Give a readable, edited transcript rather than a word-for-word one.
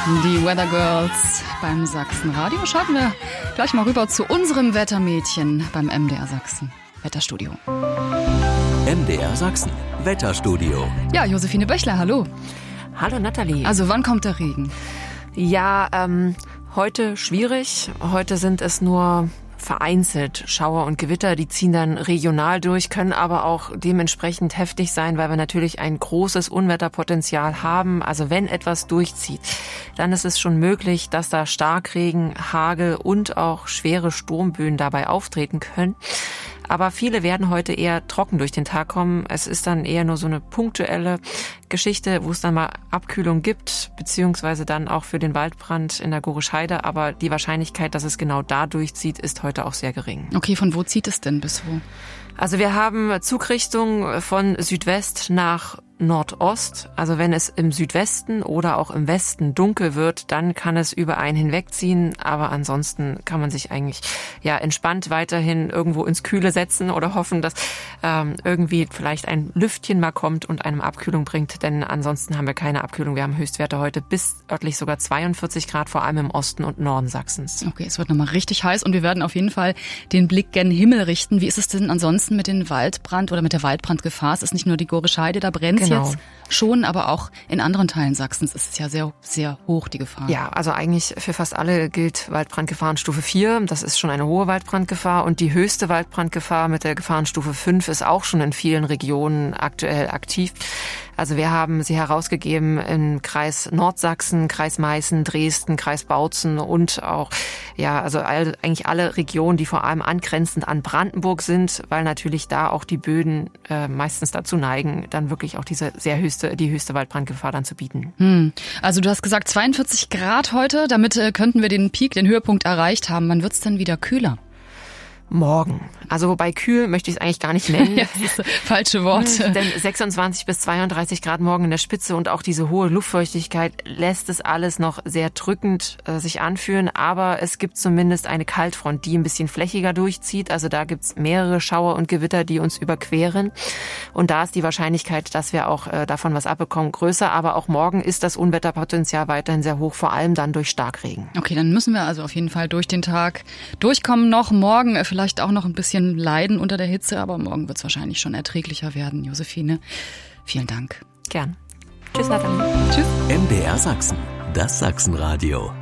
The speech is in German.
Die Weather Girls beim Sachsenradio. Schalten wir gleich mal rüber zu unserem Wettermädchen beim MDR Sachsen Wetterstudio. MDR Sachsen Wetterstudio. Ja, Josephine Böchler, hallo. Hallo Nathalie. Also wann kommt der Regen? Ja, heute schwierig. Heute sind es nur vereinzelt Schauer und Gewitter, die ziehen dann regional durch, können aber auch dementsprechend heftig sein, weil wir natürlich ein großes Unwetterpotenzial haben. Also wenn etwas durchzieht, dann ist es schon möglich, dass da Starkregen, Hagel und auch schwere Sturmböen dabei auftreten können. Aber viele werden heute eher trocken durch den Tag kommen. Es ist dann eher nur so eine punktuelle Geschichte, wo es dann mal Abkühlung gibt, beziehungsweise dann auch für den Waldbrand in der Gorisch-Heide. Aber die Wahrscheinlichkeit, dass es genau da durchzieht, ist heute auch sehr gering. Okay, von wo zieht es denn bis wo? Also wir haben Zugrichtung von Südwest nach Nordost. Also wenn es im Südwesten oder auch im Westen dunkel wird, dann kann es über einen hinwegziehen. Aber ansonsten kann man sich eigentlich entspannt weiterhin irgendwo ins Kühle setzen oder hoffen, dass irgendwie vielleicht ein Lüftchen mal kommt und einem Abkühlung bringt. Denn ansonsten haben wir keine Abkühlung. Wir haben Höchstwerte heute bis örtlich sogar 42 Grad, vor allem im Osten und Norden Sachsens. Okay, es wird nochmal richtig heiß und wir werden auf jeden Fall den Blick gen Himmel richten. Wie ist es denn ansonsten mit den Waldbrand oder mit der Waldbrandgefahr? Es ist nicht nur die Gorisch-Heide, da brennt es jetzt schon, aber auch in anderen Teilen Sachsens ist es ja sehr, sehr hoch, die Gefahr. Ja, also eigentlich für fast alle gilt Waldbrandgefahrenstufe 4. Das ist schon eine hohe Waldbrandgefahr und die höchste Waldbrandgefahr mit der Gefahrenstufe 5 ist auch schon in vielen Regionen aktuell aktiv. Also wir haben sie herausgegeben im Kreis Nordsachsen, Kreis Meißen, Dresden, Kreis Bautzen und auch, eigentlich alle Regionen, die vor allem angrenzend an Brandenburg sind, weil natürlich da auch die Böden meistens dazu neigen, dann wirklich auch die höchste Waldbrandgefahr dann zu bieten. Also du hast gesagt 42 Grad heute, damit könnten wir den Höhepunkt erreicht haben. Wann wird's denn wieder kühler? Morgen. Also wobei kühl möchte ich es eigentlich gar nicht nennen. Ja, das ist falsche Worte. Denn 26 bis 32 Grad morgen in der Spitze und auch diese hohe Luftfeuchtigkeit lässt es alles noch sehr drückend sich anfühlen. Aber es gibt zumindest eine Kaltfront, die ein bisschen flächiger durchzieht. Also da gibt's mehrere Schauer und Gewitter, die uns überqueren. Und da ist die Wahrscheinlichkeit, dass wir auch davon was abbekommen, größer. Aber auch morgen ist das Unwetterpotenzial weiterhin sehr hoch, vor allem dann durch Starkregen. Okay, dann müssen wir also auf jeden Fall durch den Tag durchkommen noch. Morgen vielleicht auch noch ein bisschen leiden unter der Hitze, aber morgen wird es wahrscheinlich schon erträglicher werden. Josephine, vielen Dank. Gern. Tschüss, Nathalie. Tschüss. MDR Sachsen, das Sachsenradio.